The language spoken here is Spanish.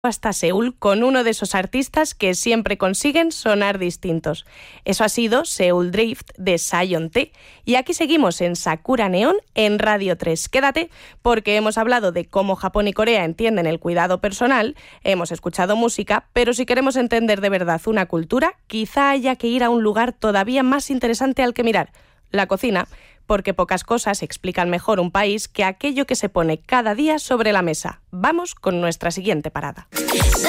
hasta Seúl con uno de esos artistas que siempre consiguen sonar distintos. Eso ha sido Seoul Drift de Sayeon-T. Y aquí seguimos en Sakura Neon en Radio 3. Quédate porque hemos hablado de cómo Japón y Corea entienden el cuidado personal, hemos escuchado música, pero si queremos entender de verdad una cultura, quizá haya que ir a un lugar todavía más interesante al que mirar, la cocina, porque pocas cosas explican mejor un país que aquello que se pone cada día sobre la mesa. Vamos con nuestra siguiente parada.